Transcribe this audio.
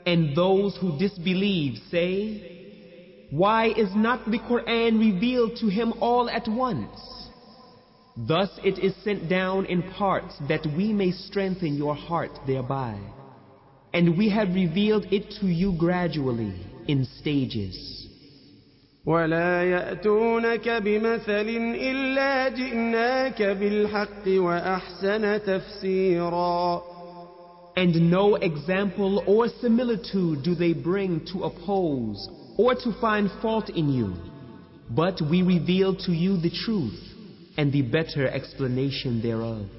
And those who disbelieve say, why is not the Quran revealed to him all at once? Thus it is sent down in parts that we may strengthen your heart thereby. And we have revealed it to you gradually in stages. ولا يأتونك بمثل إلا جئناك بالحق وأحسن تفسيرا. And no example or similitude do they bring to oppose or to find fault in you, but we reveal to you the truth and the better explanation thereof.